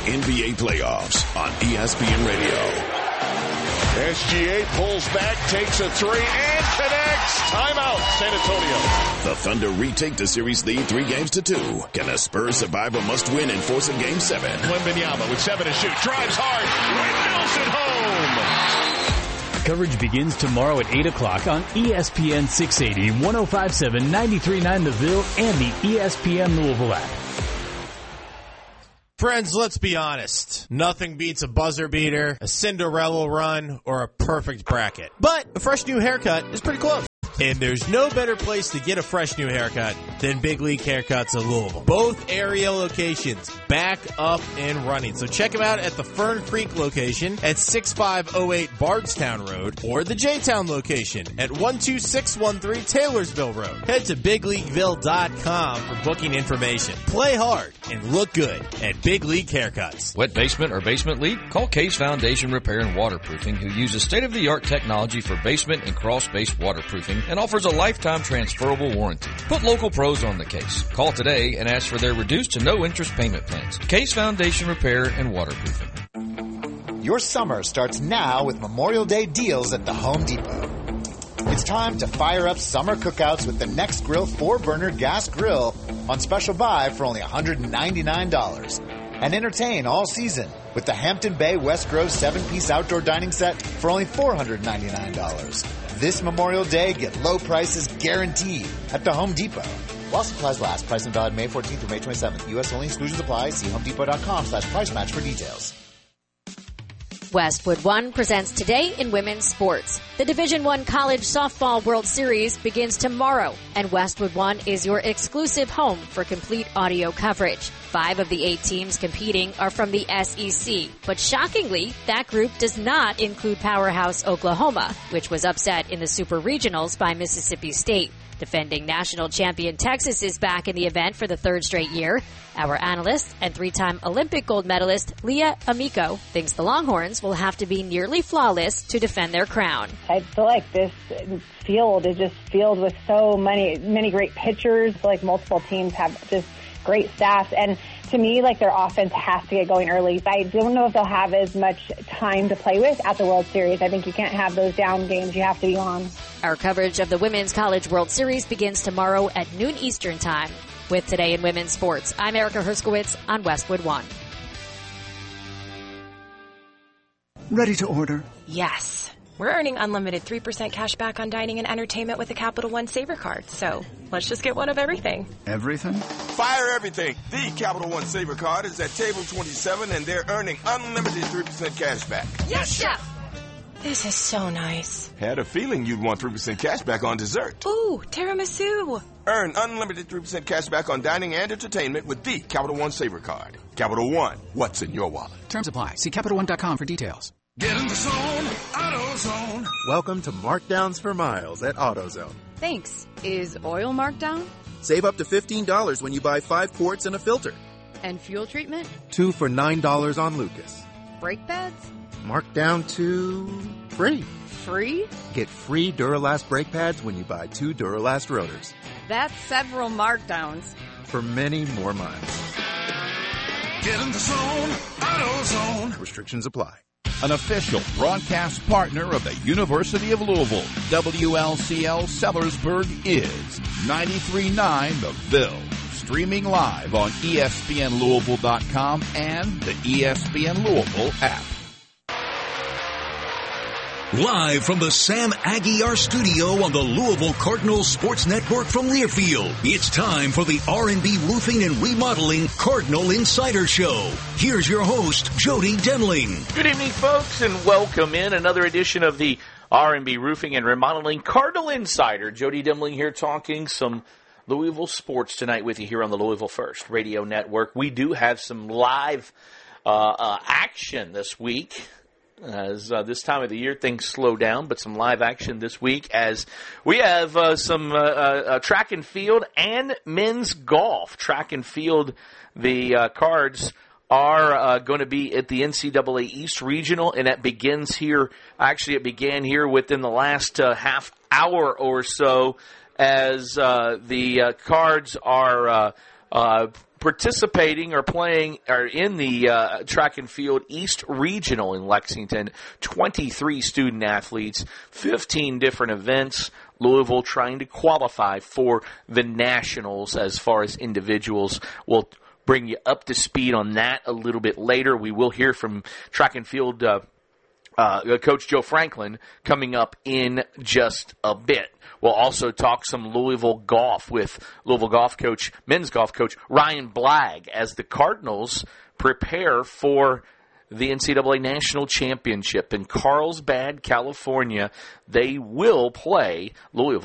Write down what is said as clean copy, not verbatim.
NBA playoffs on ESPN Radio. SGA pulls back, takes a three, and connects. Timeout, San Antonio. The Thunder retake the series lead 3-2. Can the Spurs survive a must-win and force a Game 7? Wembanyama with 7 to shoot. Drives hard. Windmills it home. Coverage begins tomorrow at 8 o'clock on ESPN 680, 105.7, 93.9 The Ville, and the ESPN Louisville app. Friends, let's be honest. Nothing beats a buzzer beater, a Cinderella run, or a perfect bracket. But a fresh new haircut is pretty close. And there's no better place to get a fresh new haircut than Big League Haircuts of Louisville. Both area locations back up and running. So check them out at the Fern Creek location at 6508 Bardstown Road or the J-Town location at 12613 Taylorsville Road. Head to BigLeagueVille.com for booking information. Play hard and look good at Big League Haircuts. Wet basement or basement leak? Call Case Foundation Repair and Waterproofing, who uses state-of-the-art technology for basement and crawl-space waterproofing and offers a lifetime transferable warranty. Put local pros on the case. Call today and ask for their reduced to no interest payment plans. Case Foundation Repair and Waterproofing. Your summer starts now with Memorial Day deals at the Home Depot. It's time to fire up summer cookouts with the Nextgrill 4-burner gas grill on special buy for only $199. And entertain all season with the Hampton Bay West Grove 7-piece outdoor dining set for only $499. This Memorial Day, get low prices guaranteed at the Home Depot. While supplies last, price and valid May 14th through May 27th. U.S. only, exclusions apply. See homedepot.com/price match for details. Westwood One presents Today in Women's Sports. The Division I College Softball World Series begins tomorrow, and Westwood One is your exclusive home for complete audio coverage. 5 of the 8 teams competing are from the SEC, but shockingly, that group does not include powerhouse Oklahoma, which was upset in the Super Regionals by Mississippi State. Defending national champion Texas is back in the event for the 3rd straight year. Our analyst and 3-time Olympic gold medalist Leah Amico thinks the Longhorns will have to be nearly flawless to defend their crown. I feel like this field is just filled with so many great pitchers. I feel like multiple teams have just great staffs, and to me, like, their offense has to get going early. I don't know if they'll have as much time to play with at the World Series. I think you can't have those down games. You have to be on. Our coverage of the Women's College World Series begins tomorrow at noon Eastern Time. With Today in Women's Sports, I'm Erica Herskowitz on Westwood One. Ready to order? Yes. We're earning unlimited 3% cash back on dining and entertainment with the Capital One Saver Card. So let's just get one of everything. Everything? Fire everything. The Capital One Saver Card is at table 27, and they're earning unlimited 3% cash back. Yes, Chef! This is so nice. Had a feeling you'd want 3% cash back on dessert. Ooh, tiramisu. Earn unlimited 3% cash back on dining and entertainment with the Capital One Saver Card. Capital One, what's in your wallet? Terms apply. See CapitalOne.com for details. Get in the zone, AutoZone. Welcome to Markdowns for Miles at AutoZone. Thanks. Is oil marked down? Save up to $15 when you buy 5 quarts and a filter. And fuel treatment? 2 for $9 on Lucas. Brake pads? Marked down to free. Free? Get free Duralast brake pads when you buy 2 Duralast rotors. That's several markdowns. For many more miles. Get in the zone, AutoZone. Restrictions apply. An official broadcast partner of the University of Louisville, WLCL Sellersburg is 93.9 The Ville. Streaming live on ESPNLouisville.com and the ESPN Louisville app. Live from the Sam Aguiar studio on the Louisville Cardinals Sports Network from Learfield, it's time for the R&B Roofing and Remodeling Cardinal Insider Show. Here's your host, Jody Demling. Good evening, folks, and welcome in another edition of the R&B Roofing and Remodeling Cardinal Insider. Jody Demling here talking some Louisville sports tonight with you here on the Louisville First Radio Network. We do have some live action this week. As this time of the year, things slow down, but some live action this week as we have some track and field and men's golf. Track and field, the Cards are going to be at the NCAA East Regional, and that begins here. Actually, it began here within the last half hour or so as the Cards are participating or playing or in the track and field East Regional in Lexington. 23 student athletes, 15 different events. Louisville trying to qualify for the Nationals as far as individuals. We'll bring you up to speed on that a little bit later. We will hear from track and field Coach Joe Franklin coming up in just a bit. We'll also talk some Louisville golf with Louisville golf coach, men's golf coach Ryan Blagg, as the Cardinals prepare for the NCAA National Championship in Carlsbad, California. They will play Louisville